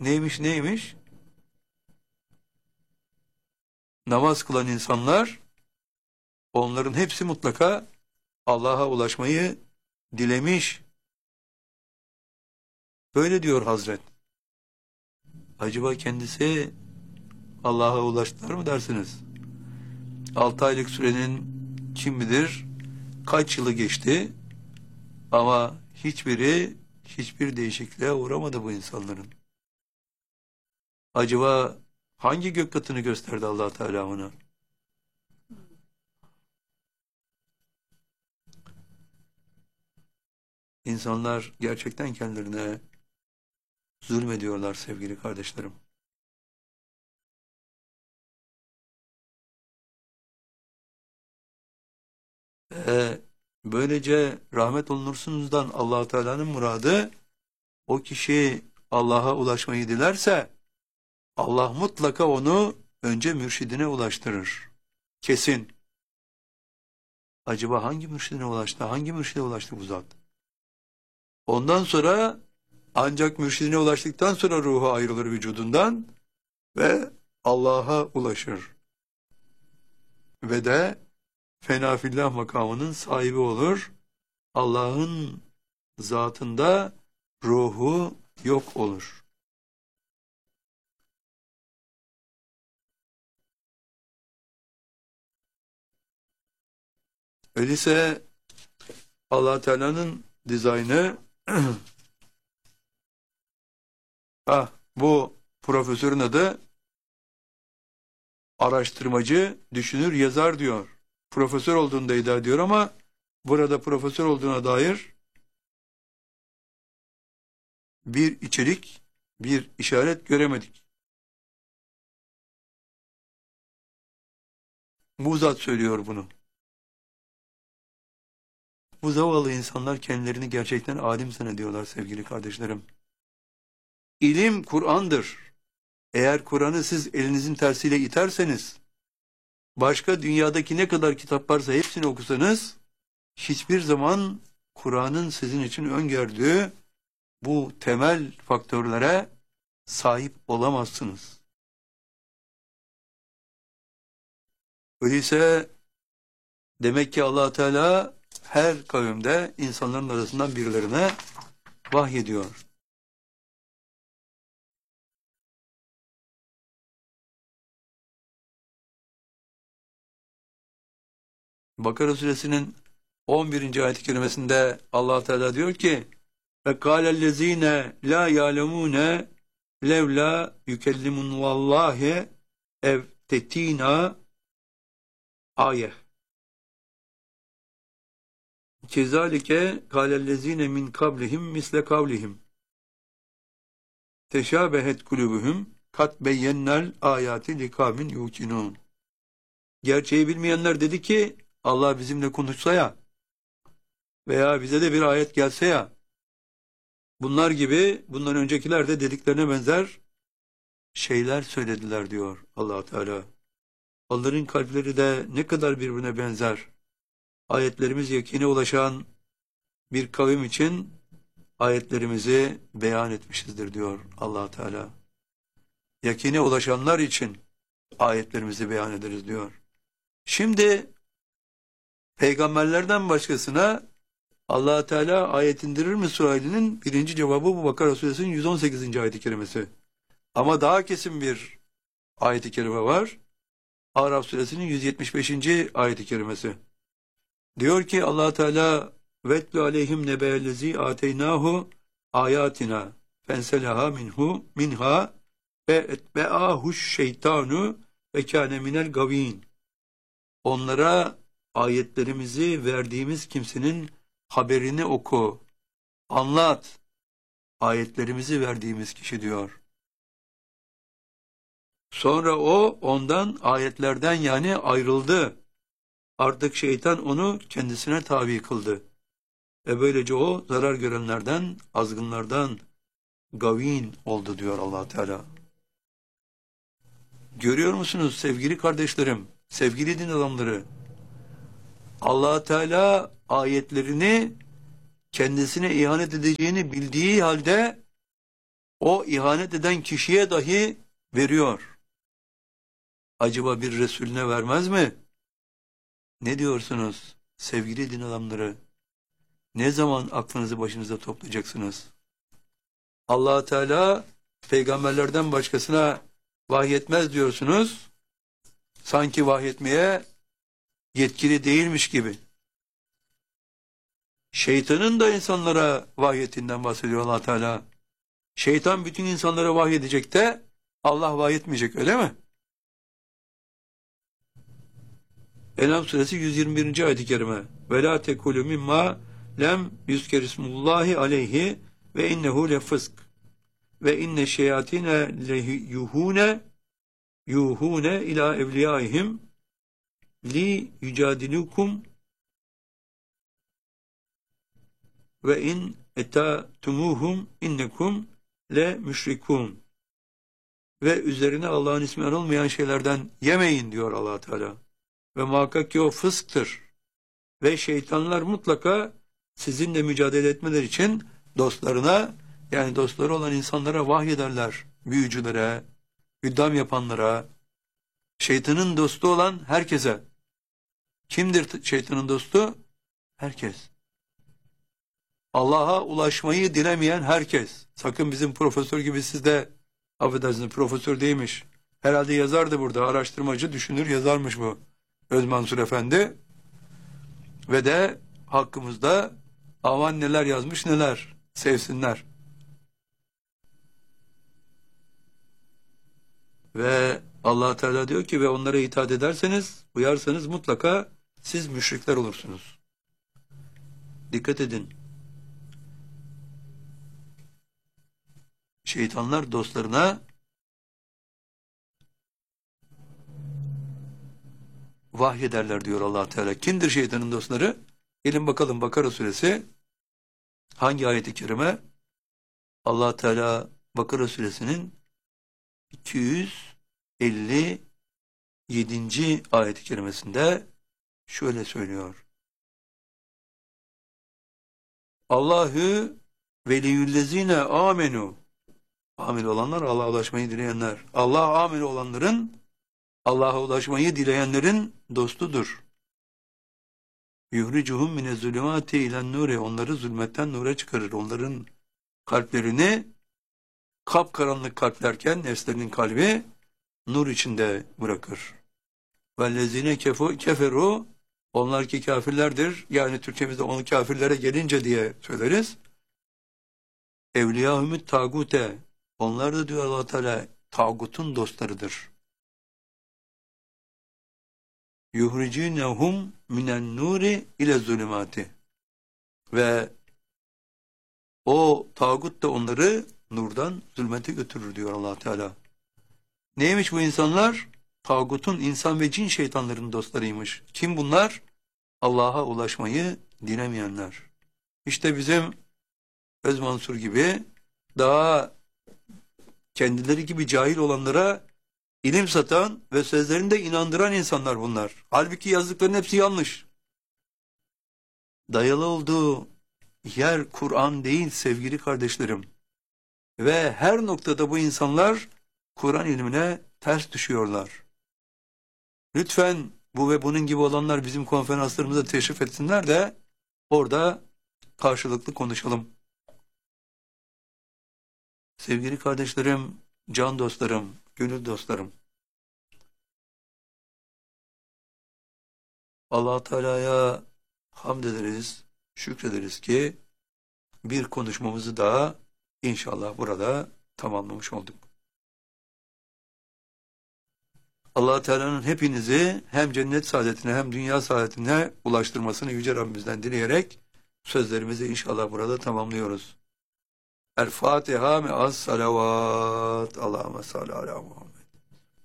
Neymiş? Namaz kılan insanlar, onların hepsi mutlaka Allah'a ulaşmayı dilemiş. Böyle diyor Hazret. Acaba kendisi Allah'a ulaştılar mı dersiniz? 6 aylık sürenin kim bilir kaç yılı geçti ama hiçbir değişikliğe uğramadı bu insanların. Acaba hangi gök katını gösterdi Allah Teala ona? İnsanlar gerçekten kendilerine zulmediyorlar sevgili kardeşlerim. Böylece rahmet olunursunuzdan Allah Teala'nın muradı, o kişi Allah'a ulaşmayı dilerse Allah mutlaka onu önce mürşidine ulaştırır. Kesin. Acaba hangi mürşidine ulaştı? Hangi mürşide ulaştı bu zat? Ondan sonra ancak mürşidine ulaştıktan sonra ruhu ayrılır vücudundan ve Allah'a ulaşır. Ve de fena fillah makamının sahibi olur. Allah'ın zatında ruhu yok olur. Öyleyse Allah Teala'nın dizaynı bu profesörün adı araştırmacı, düşünür, yazar diyor. Profesör olduğunu da iddia ediyor ama burada profesör olduğuna dair bir içerik, bir işaret göremedik. Bu zat söylüyor bunu. Bu zavallı insanlar kendilerini gerçekten alim zannediyorlar sevgili kardeşlerim. İlim Kur'an'dır. Eğer Kur'an'ı siz elinizin tersiyle iterseniz, başka dünyadaki ne kadar kitap varsa hepsini okusanız, hiçbir zaman Kur'an'ın sizin için öngördüğü bu temel faktörlere sahip olamazsınız. Öyleyse demek ki Allah Teala her kavimde insanların arasından birilerine vahyediyor. Bakara suresinin 11. ayet-i kerimesinde Allah Teala diyor ki: "Ve kâlellezîne lâ yâlemûne levlâ yükellimunallâhe ev tetînâ ayeh. Kezalike kâlellezîne min kablihim misle kavlihim. Teşâbehet kulûbuhum kat beyyennel âyâti likâmin yûkinûn." Gerçeği bilmeyenler dedi ki, Allah bizimle konuşsa ya veya bize de bir ayet gelse ya, bunlar gibi bundan öncekiler de dediklerine benzer şeyler söylediler diyor Allah Teala. Onların kalpleri de ne kadar birbirine benzer. Ayetlerimiz yakine ulaşan bir kavim için ayetlerimizi beyan etmişizdir diyor Allah Teala. Yakine ulaşanlar için ayetlerimizi beyan ederiz diyor. Şimdi peygamberlerden başkasına Allah Teala ayet indirir mi sualinin birinci cevabı bu Bakara suresinin 118. ayet-i kerimesi. Ama daha kesin bir ayet-i kerime var. Araf suresinin 175. ayet-i kerimesi. Diyor ki Allah Teala: "Vetlu aleyhim nebellezi ateynahu ayatina fenselaha minha ve etbe'ahuş şeytanu ve kâne minel gavîn." Onlara ayetlerimizi verdiğimiz kimsenin haberini oku, anlat. Ayetlerimizi verdiğimiz kişi diyor. Sonra o ondan, ayetlerden yani ayrıldı. Artık şeytan onu kendisine tabi kıldı. Ve böylece o zarar görenlerden, azgınlardan gavin oldu diyor Allah Teala. Görüyor musunuz sevgili kardeşlerim, sevgili din adamları? Allah Teala ayetlerini kendisine ihanet edeceğini bildiği halde o ihanet eden kişiye dahi veriyor. Acaba bir Resulüne vermez mi? Ne diyorsunuz sevgili din adamları? Ne zaman aklınızı başınıza toplayacaksınız? Allah Teala peygamberlerden başkasına vahyetmez diyorsunuz. Sanki vahyetmeye yetkili değilmiş gibi. Şeytanın da insanlara vahyettiğinden bahsediyor Allah Teala. Şeytan bütün insanlara vahyedecek de Allah vahyetmeyecek, öyle mi? En'am suresi 121. ayet-i kerime. Ve la tekulu mimma lem yuzker ismullahi aleyhi ve innehu lefısk ve inne şeyatine yuhune ila evliyaihim li yücadilukum ve in etatumuhum innekum le müşrikun. Ve üzerine Allah'ın ismi anılmayan şeylerden yemeyin diyor Allah Teala. Ve muhakkak ki o fısktır. Ve şeytanlar mutlaka sizinle mücadele etmeleri için dostlarına, yani dostları olan insanlara vahyederler. Büyücülere, güddam yapanlara, şeytanın dostu olan herkese. Kimdir şeytanın dostu? Herkes. Allah'a ulaşmayı dilemeyen herkes. Sakın bizim profesör gibi siz de, affedersiniz profesör değilmiş. Herhalde yazardı burada, araştırmacı, düşünür yazarmış bu Özmansur Efendi. Ve de hakkımızda aman neler yazmış neler, sevsinler. Ve Allah Teala diyor ki ve onlara itaat ederseniz, uyarsanız mutlaka siz müşrikler olursunuz. Dikkat edin. Şeytanlar dostlarına vahyederler diyor Allah Teala. Kimdir şeytanın dostları? Gelin bakalım Bakara suresi hangi ayet-i kerime? Allah Teala Bakara suresinin 257. ayet-i kerimesinde şöyle söylüyor. Allahü veliyüllezine amenu. Amel olanlar, Allah'a ulaşmayı dileyenler. Allah amel olanların, Allah'a ulaşmayı dileyenlerin dostudur. Yuhricuhum mine zulümati ilen nure. Onları zulmetten nura çıkarır. Onların kalplerini kapkaranlık kalplerken nefslerinin kalbi nur içinde bırakır. Vellezine keferu. Onlar ki kafirlerdir. Yani Türkçemizde onu kafirlere gelince diye söyleriz. Evliyahümüt tagute. Onlar da diyor Allah Teala tağutun dostlarıdır. Yuhricinehum minen nuri ile zulümati. Ve o tağut da onları nurdan zulmete götürür diyor Allah Teala. Neymiş bu insanlar? Tağutun insan ve cin şeytanların dostlarıymış. Kim bunlar? Allah'a ulaşmayı dilemeyenler. İşte bizim Özmansur gibi daha kendileri gibi cahil olanlara ilim satan ve sözlerinde inandıran insanlar bunlar. Halbuki yazdıklarının hepsi yanlış. Dayalı olduğu yer Kur'an değil sevgili kardeşlerim. Ve her noktada bu insanlar Kur'an ilmine ters düşüyorlar. Lütfen bu ve bunun gibi olanlar bizim konferanslarımıza teşrif etsinler de orada karşılıklı konuşalım. Sevgili kardeşlerim, can dostlarım, gönül dostlarım. Allah Teala'ya hamd ederiz, şükrederiz ki bir konuşmamızı daha inşallah burada tamamlamış olduk. Allah Teala'nın hepinizi hem cennet saadetine hem dünya saadetine ulaştırmasını Yüce Rabbimizden dileyerek sözlerimizi inşallah burada tamamlıyoruz. El Fatiha me'as salavat. Allahümme salli ala Muhammed.